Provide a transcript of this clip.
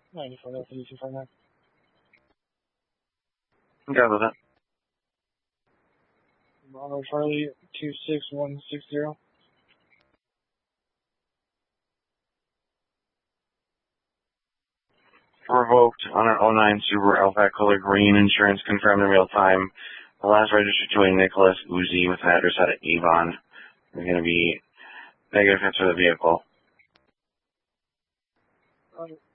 94 3259. Okay, with that. Bravo Charlie 26160. Revoked on an 09 Subaru Outback color green, insurance confirmed in real time. The last registered to a Nicholas Uzi with an address out of Avon. There's going to be negative hits for the vehicle.